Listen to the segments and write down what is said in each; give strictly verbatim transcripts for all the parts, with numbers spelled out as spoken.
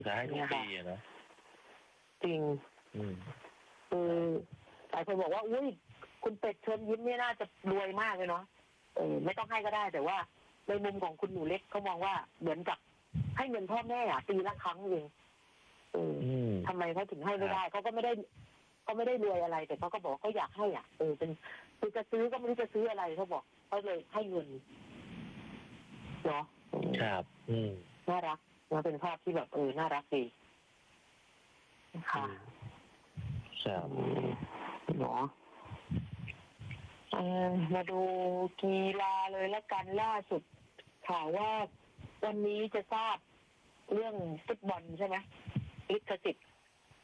จะให้ทุกปีอะนะจริงอืมคือหลายคนบอกว่าอุ้ยคุณเป็ดเชิญยิ้มเนี่ยน่าจะรวยมากเลยเนาะเออไม่ต้องให้ก็ได้แต่ว่าในมุมของคุณหนูเล็กเขามองว่าเหมือนกับให้เงินพ่อแม่อ่ะปีละครั้งเองเออทำไมเขาถึงให้ไม่ได้เขาก็ไม่ได้เขาไม่ได้รวยอะไรแต่เขาก็บอกเขาอยากให้อ่ะเออเป็นคือจะซื้อก็ไม่รู้จะซื้ออะไรเขาบอกเขาเลยให้เงินเนาะครับอืมน่ารักนะเป็นภาพที่แบบเออน่ารักดีค่ะครับเนาะเออมาดูกีฬาเลยละกันล่าสุดข่าวว่าวันนี้จะทราบเรื่องฟุตบอลใช่ไหมลิขสิทธิ์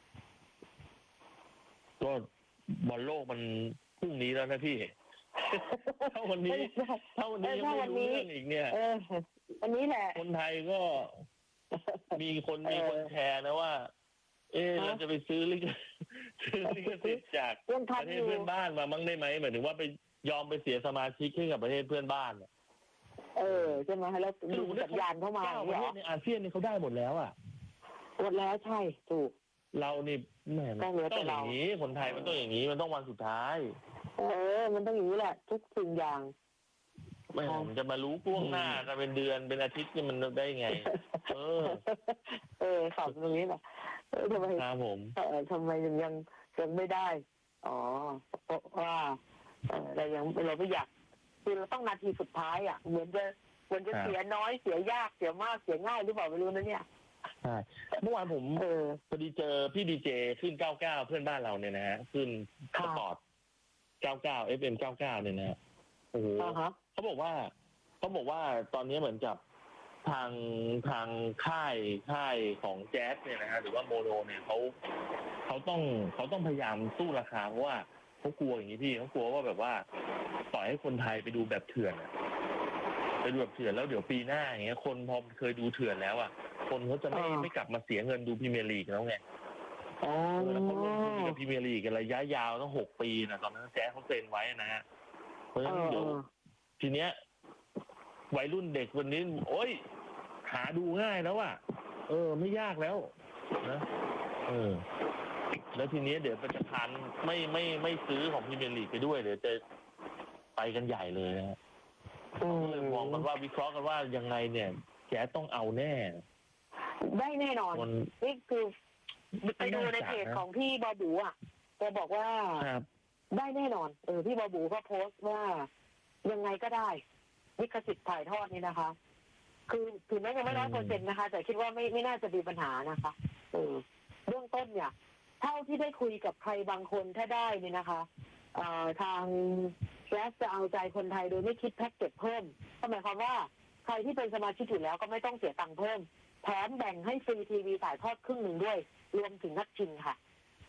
ก็บอลโลกมันพรุ่งนี้แล้วนะพี่ถ้าวันนี้ถ้าวันนี้ยังไม่รู้เรื่องอีกเนี่ยวันนี้แหละคนไทยก็มีคนมีคนแชร์นะว่าเออเราจะไปซื้อลิขซื้อลิขสิทธิ์จากประเทศเพื่อนบ้านมามั่งได้ไหมหมายถึงว่าไปยอมไปเสียสมาชิกให้กับประเทศเพื่อนบ้านเออใช่ไหมแล้วดูสัญญาณเข้ามาประเทศในอาเซียนนี่เขาได้หมดแล้วอ่ะหมดแล้วใช่ถูกเรานี่แม่ต้องอย่างนี้คนไทยมันต้องอย่างนี้มันต้องวันสุดท้ายเออมันต้องอย่างนี้แหละทุกสิ่งอย่างไม่ผมจะมารู้ล่วงหน้ากันเป็นเดือนเป็นอาทิตย์นี่มันได้ไงเออเออสอบตรงนี้แหละเออทำไมครับผมเออทำไมยังยังยังไม่ได้อ๋อเพราะว่าเออเรายังเราไม่อยากคือเราต้องนาทีสุดท้ายอ่ะเหมือนจะเหมือนจะเสียน้อยเสียยากเสียมากเสียง่ายหรือเปล่าไม่รู้นะเนี่ยใช่เมื่อวานผมเออพอดีเจอพี่ดีเจขึ้นเก้าเก้าเพื่อนบ้านเราเนี่ยนะฮะขึ้นสปอร์ตเก้าเก้า เอฟ เอ็ม เก้าเก้าเนี่ยนะโอ้โหเขาบอกว่าเขาบอกว่าตอนนี้เหมือนกับทางทางค่ายค่ายของแจ๊สเนี่ยนะฮะหรือว่าโมโนเนี่ยเขาเขาต้องเขาต้องพยายามสู้ราคาเพราะว่าเขากลัวอย่างนี้พี่เขากลัวว่าแบบว่าปล่อยให้คนไทยไปดูแบบเถื่อนไปดูแบบเถื่อนแล้วเดี๋ยวปีหน้าอย่างเงี้ยคนพอเคยดูเถื่อนแล้วอ่ะคนเขาจะไม่ไม่กลับมาเสียเงินดูพรีเมียร์ลีกแล้วไงแล้วเขาลงทุนกับพรีเมียร์ลีกกันระยะยาวตั้งหกปีนะตอนนั้นแจ๊สเขาเซ็นไว้นะฮะเพราะฉะนั้นเดี๋ยวทีเนี้ยวัยรุ่นเด็กวันนี้โอ้ยหาดูง่ายแล้วอ่ะเออไม่ยากแล้วนะเออแล้วทีนี้เดี๋ยวจะพันไม่ไม่ไม่ซื้อของพรีเมียร์ลีกไปด้วยเดี๋ยวจะไปกันใหญ่เลยนะก็เลยมองกันว่าวิเคราะห์กันว่ายังไงเนี่ยแกต้องเอาแน่ได้แน่นอนนี่คือไปดูในเพจของพี่บอบูอ่ะแกบอกว่าได้แน่นอนเออพี่บอบูก็โพสต์ว่ายังไงก็ได้ลิขสิทธิ์ถ่ายทอดนี่นะคะคือถึงแม้ยังไม่ร้อยเปอร์เซ็นต์นะคะแต่คิดว่าไม่ไม่น่าจะมีปัญหานะคะเออเบื้องต้นเนี่ยเท่าที่ได้คุยกับใครบางคนถ้าได้เนี่ยนะคะเอ่อทางแกสจะเอาใจคนไทยโดยไม่คิดแพ็กเกจเพิ่มก็หมายความว่าใครที่เป็นสมาชิกอยู่แล้วก็ไม่ต้องเสียตังค์เพิ่มแถมแบ่งให้ฟรีทีวีถ่ายทอดครึ่งหนึ่งด้วยรวมถึงนัดชิงค่ะ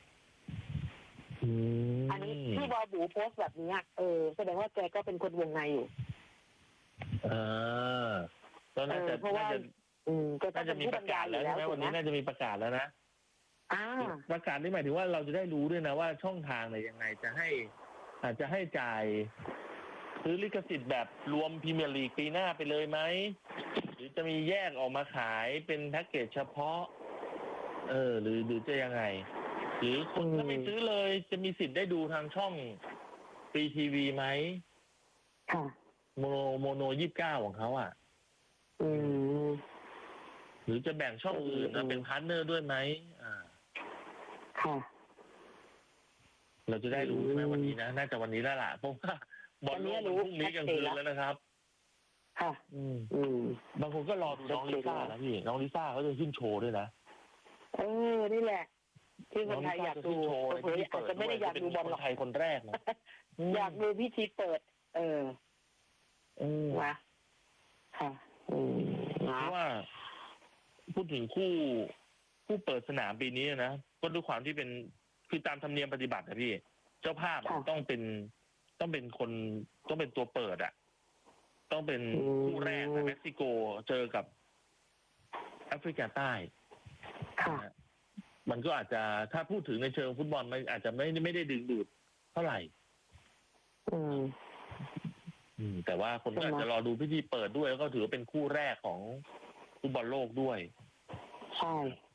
อันนี้ที่บอบูโพสต์แบบนี้เออแสดงว่าแกก็เป็นคนวงในอยู่เออก็น่าจะน่าจะน่าจะมีประกาศแล้วใช่ไหมวันนี้น่าจะมีประกาศแล้วนะประกาศนี่หมายถึงว่าเราจะได้รู้ด้วยนะว่าช่องทางไหนยังไงจะให้อาจจะให้จ่ายซื้อลิขสิทธิ์แบบรวมพรีเมียร์ลีกปีหน้าไปเลยไหมหรือจะมีแยกออกมาขายเป็นแพ็กเกจเฉพาะเออหรือหรือจะยังไงหรือคนถ้าไม่ซื้อเลยจะมีสิทธิ์ได้ดูทางช่องฟรีทีวีไหมค่ะโมโนโมโนยี่สิบเก้าของเขาอ่ะอืมหรือจะแบ่งช่องอื่นนะเป็นพาร์ทเนอร์ด้วยไหมอ่าค่ะเราจะได้รู้ไหมวันนี้นะน่าจะวันนี้แล้วล่ะเพราะว่าบอลโลกพรุ่งนี้กลางคืนแล้วนะครับค่ะอืมอืมบางคนก็รอดูน้องลิซ่านะพี่น้องลิซ่าเขาจะขึ้นโชว์ด้วยนะเออนี่แหละที่คนไทยอยากดูเผยอาจจะไม่ได้อยากดูบอลหรอกคนไทยคนแรกนะอยากดูพิธีเปิดเออเออนะค่ะเพราะว่าพูดถึงคู่คู่เปิดสนามปีนี้นะก็ด้วยความที่เป็นคือตามธรรมเนียมปฏิบัตินะพี่เจ้าภาพต้องเป็นต้องเป็นคนต้องเป็นตัวเปิดอ่ะต้องเป็นคู่แรกในเม็กซิโกเจอกับแอฟริกาใต้ค่ะมันก็อาจจะถ้าพูดถึงในเชิงฟุตบอลมันอาจจะไม่ไม่ได้ดึงดูดเท่าไหร่อืมอืมแต่ว่าคนก็อาจจะรอดูพิธีเปิดด้วยแล้วก็ถือว่าเป็นคู่แรกของฟุตบอลโลกด้วยใช่